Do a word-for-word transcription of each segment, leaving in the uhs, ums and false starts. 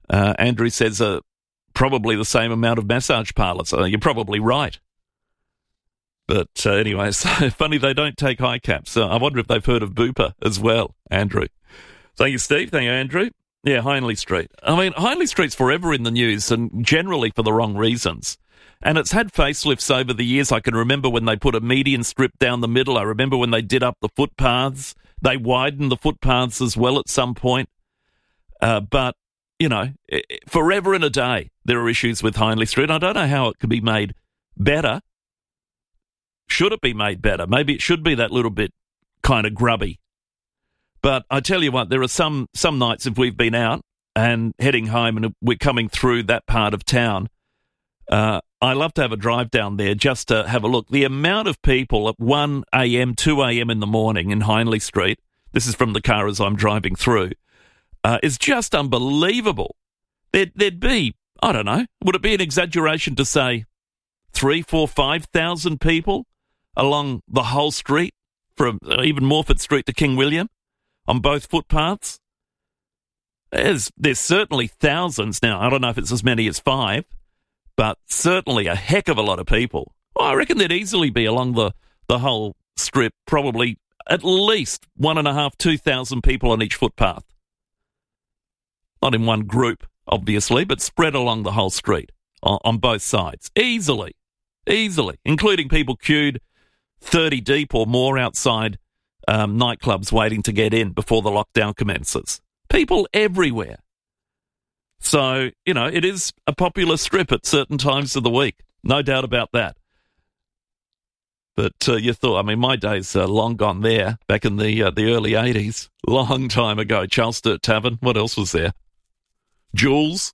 Uh, Andrew says uh, probably the same amount of massage parlours. Uh, you're probably right. But uh, anyway, it's funny they don't take high caps. Uh, I wonder if they've heard of Bupa as well, Andrew. Thank you, Steve. Thank you, Andrew. Yeah, Hindley Street. I mean, Hindley Street's forever in the news and generally for the wrong reasons. And it's had facelifts over the years. I can remember when they put a median strip down the middle. I remember when they did up the footpaths. They widened the footpaths as well at some point. Uh, but, you know, forever and a day there are issues with Hindley Street. I don't know how it could be made better. Should it be made better? Maybe it should be that little bit kind of grubby. But I tell you what, there are some, some nights if we've been out and heading home and we're coming through that part of town, uh, I love to have a drive down there just to have a look. The amount of people at one a.m., two a.m. in the morning in Hindley Street, this is from the car as I'm driving through, uh, is just unbelievable. There'd, there'd be, I don't know, would it be an exaggeration to say three, four, five thousand people along the whole street from even Morford Street to King William? On both footpaths? There's, there's certainly thousands now. I don't know if it's as many as five, but certainly a heck of a lot of people. Well, I reckon there'd easily be along the, the whole strip, probably at least one and a half, two thousand people on each footpath. Not in one group, obviously, but spread along the whole street on, on both sides. Easily, easily, including people queued thirty deep or more outside Um, nightclubs waiting to get in before the lockdown commences. People everywhere. So, you know, it is a popular strip at certain times of the week. No doubt about that. But uh, you thought, I mean, my days are long gone there, back in the uh, the early eighties. Long time ago. Charles Sturt Tavern. What else was there? Jules.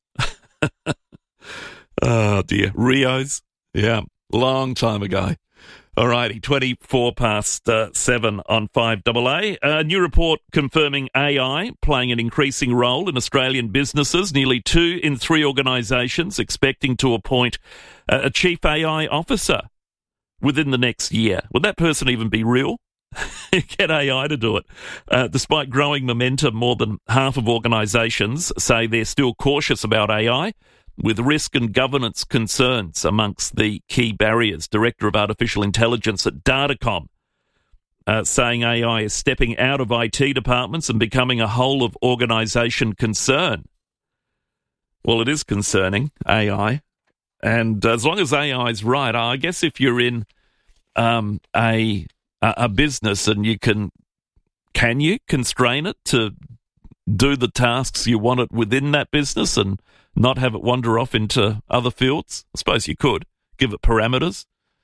Oh, dear. Rio's. Yeah, long time ago. All righty, twenty-four past uh, seven on five A A. A new report confirming A I playing an increasing role in Australian businesses. Nearly two in three organisations expecting to appoint uh, a chief A I officer within the next year. Would that person even be real? Get A I to do it. Uh, despite growing momentum, more than half of organisations say they're still cautious about A I, with risk and governance concerns amongst the key barriers. Director of Artificial Intelligence at Datacom uh, saying A I is stepping out of I T departments and becoming a whole-of-organisation concern. Well, it is concerning, A I. And as long as A I is right, I guess if you're in um, a a business and you can, can you constrain it to do the tasks you want it within that business and not have it wander off into other fields? I suppose you could. Give it parameters.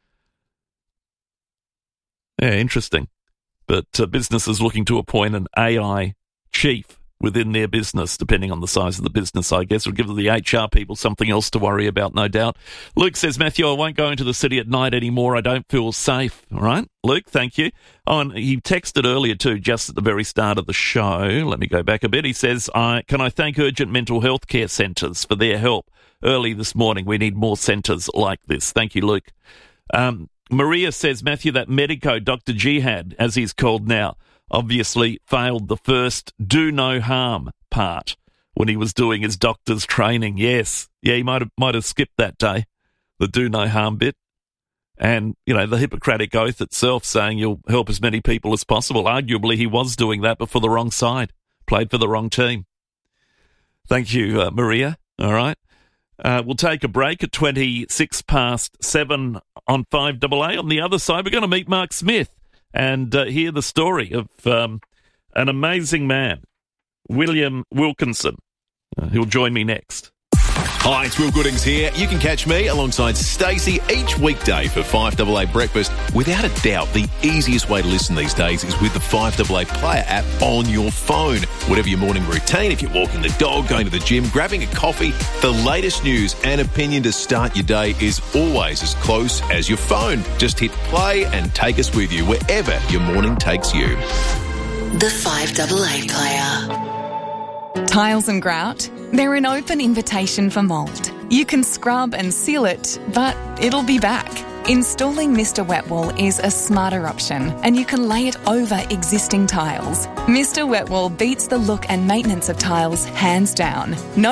Yeah, interesting. But uh, businesses looking to appoint an A I chief within their business, depending on the size of the business, I guess, will give the H R people something else to worry about, no doubt. Luke says, Matthew, I won't go into the city at night anymore. I don't feel safe. All right, Luke, thank you. Oh, and he texted earlier too, just at the very start of the show. Let me go back a bit. He says, I, can I thank Urgent Mental Health Care Centres for their help early this morning. We need more centres like this. Thank you, Luke. Um, Maria says, Matthew, that medico Doctor Jihad, as he's called now, obviously failed the first do no harm part when he was doing his doctor's training. Yes. Yeah, he might have, might have skipped that day, the do no harm bit. And, you know, the Hippocratic Oath itself saying you'll help as many people as possible. Arguably, he was doing that, but for the wrong side. Played for the wrong team. Thank you, uh, Maria. All right. Uh, we'll take a break at twenty-six past seven on five A A. On the other side, we're going to meet Mark Smith and uh, hear the story of um, an amazing man, William Wilkinson. Uh, he'll join me next. Hi, it's Will Goodings here. You can catch me alongside Stacey each weekday for five A A Breakfast. Without a doubt, the easiest way to listen these days is with the five A A Player app on your phone. Whatever your morning routine, if you're walking the dog, going to the gym, grabbing a coffee, the latest news and opinion to start your day is always as close as your phone. Just hit play and take us with you wherever your morning takes you. The five A A Player. Tiles and grout, they're an open invitation for mould. You can scrub and seal it, but it'll be back. Installing Mister Wet Wall is a smarter option, and you can lay it over existing tiles. Mister Wet Wall beats the look and maintenance of tiles hands down. No